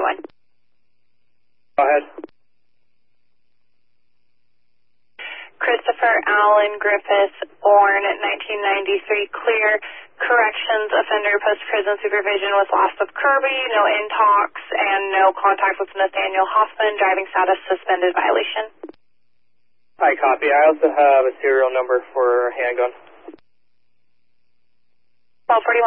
1241. Go ahead. Christopher Allen Griffith, born 1993, clear. Corrections offender post-prison supervision with loss of Kirby, no intox, and no contact with Nathaniel Hoffman. Driving status suspended violation. I copy. I also have a serial number for handgun. 1241.